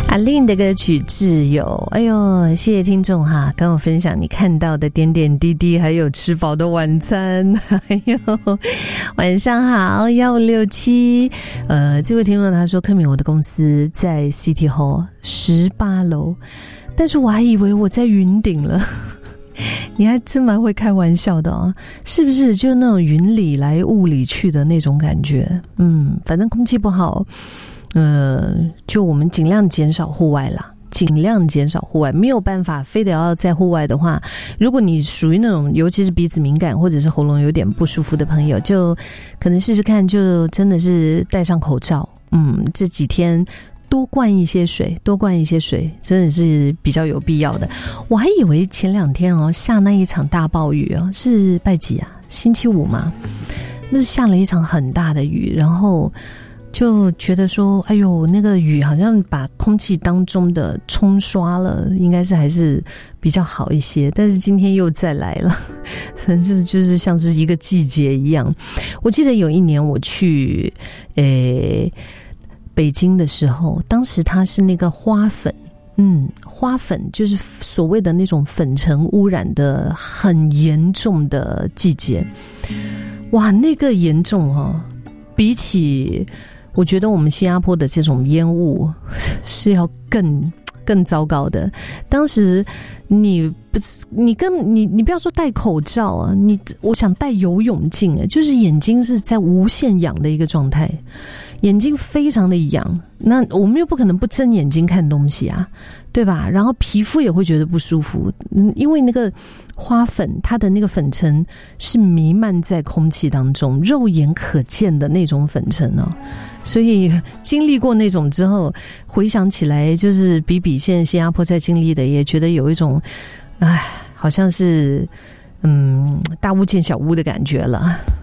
阿令的歌曲《挚友》，哎呦，谢谢听众哈，跟我分享你看到的点点滴滴，还有吃饱的晚餐。哎呦，晚上好，1567，这位听众他说，柯敏，我的公司在 City Hall 18楼，但是我还以为我在云顶了。你还真蛮会开玩笑的哦，是不是就那种云里来雾里去的那种感觉？反正空气不好。就我们尽量减少户外啦，尽量减少户外，没有办法非得要在户外的话，如果你属于那种尤其是鼻子敏感或者是喉咙有点不舒服的朋友，就可能试试看，就真的是戴上口罩，这几天多灌一些水，真的是比较有必要的。我还以为前2天下那一场大暴雨是拜几啊？星期五吗？那是下了一场很大的雨，然后就觉得说，哎呦，那个雨好像把空气当中的冲刷了，应该是还是比较好一些。但是今天又再来了，反正就是像是一个季节一样。我记得有一年我去北京的时候，当时它是那个花粉，花粉就是所谓的那种粉尘污染的很严重的季节。哇，那个严重比起我觉得我们新加坡的这种烟雾是要更糟糕的。当时你不要说戴口罩啊，我想戴游泳镜就是眼睛是在无限痒的一个状态，眼睛非常的痒，那我们又不可能不睁眼睛看东西啊，对吧？然后皮肤也会觉得不舒服，因为那个花粉它的那个粉尘是弥漫在空气当中，肉眼可见的那种粉尘所以经历过那种之后，回想起来就是比现在新加坡在经历的，也觉得有一种好像是大巫见小巫的感觉了。